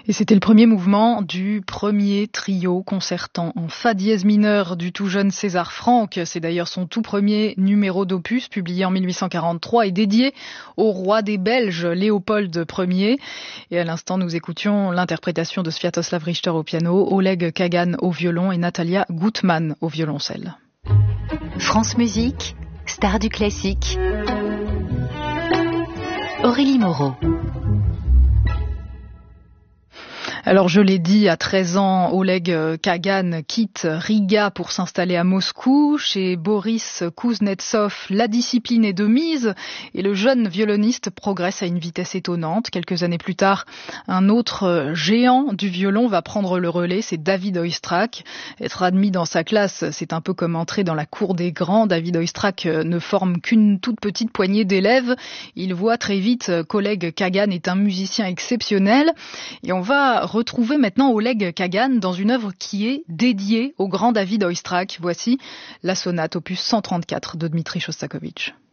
Et c'était le premier mouvement du premier trio concertant en fa dièse mineur du tout jeune César Franck. C'est d'ailleurs son tout premier numéro d'opus, publié en 1843 et dédié au roi des Belges, Léopold Ier. Et à l'instant, nous écoutions l'interprétation de Sviatoslav Richter au piano, Oleg Kagan au violon et Natalia Gutman au violoncelle. France Musique, star du classique. Aurélie Moreau. Alors je l'ai dit, à 13 ans, Oleg Kagan quitte Riga pour s'installer à Moscou. Chez Boris Kuznetsov, la discipline est de mise et le jeune violoniste progresse à une vitesse étonnante. Quelques années plus tard, un autre géant du violon va prendre le relais, c'est David Oistrakh. Être admis dans sa classe, c'est un peu comme entrer dans la cour des grands. David Oistrakh ne forme qu'une toute petite poignée d'élèves. Il voit très vite qu'Oleg Kagan est un musicien exceptionnel et on va retrouver maintenant Oleg Kagan dans une œuvre qui est dédiée au grand David Oistrakh. Voici la sonate opus 134 de Dmitri Shostakovich.